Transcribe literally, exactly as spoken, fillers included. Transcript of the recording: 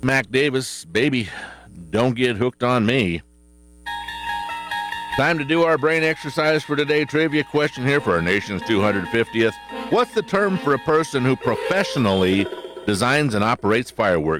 Mac Davis, baby, don't get hooked on me. Time to do our brain exercise for today. Trivia question here for our nation's two hundred fiftieth. What's the term for a person who professionally designs and operates fireworks?